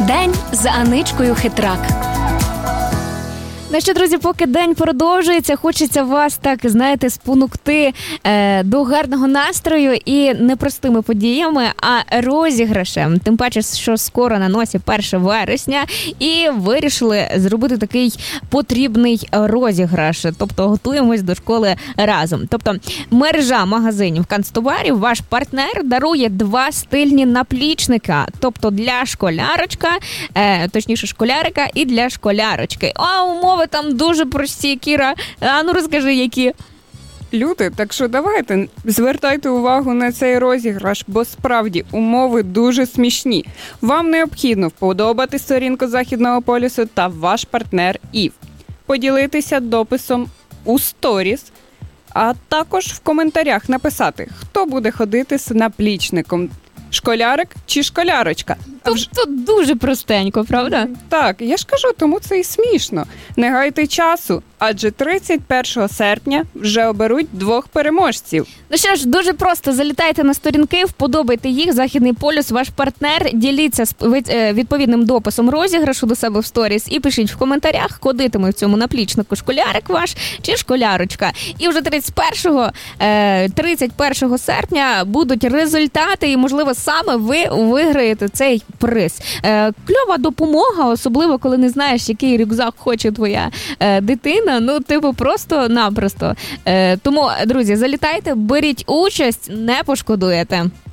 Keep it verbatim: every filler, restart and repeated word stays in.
День з Аничкою Хитрак. Ну що, друзі, поки день продовжується, хочеться вас, так, знаєте, спонукти е, до гарного настрою і не простими подіями, а розіграшем. Тим паче, що скоро на носі перше вересня, і вирішили зробити такий потрібний розіграш. Тобто готуємось до школи разом. Тобто мережа магазинів канцтоварів, ваш партнер дарує два стильні наплічника. Тобто для школярочка, е, точніше школярика і для школярочки. А умови там дуже прості, Кіра. А ну розкажи, які. Люди, так що давайте, звертайте увагу на цей розіграш, бо справді умови дуже смішні. Вам необхідно вподобати сторінку Західного полюсу та ваш партнер Ів, поділитися дописом у сторіс, а також в коментарях написати, хто буде ходити з наплічником. Школярик чи школярочка? Тобто дуже простенько, правда? Так, я ж кажу, тому це і смішно. Не гайте часу, адже тридцять першого серпня вже оберуть двох переможців. Ну що ж, дуже просто. Залітайте на сторінки, вподобайте їх, Західний полюс, ваш партнер, діліться відповідним дописом розіграшу до себе в сторіс і пишіть в коментарях, ходитиме в цьому наплічнику школярик ваш чи школярочка. І вже тридцять першого серпня будуть результати і, можливо, саме ви виграєте цей приз. Кльова допомога, особливо, коли не знаєш, який рюкзак хоче твоя дитина. Ну, типу, просто-напросто. Тому, друзі, залітайте, беріть участь, не пошкодуєте.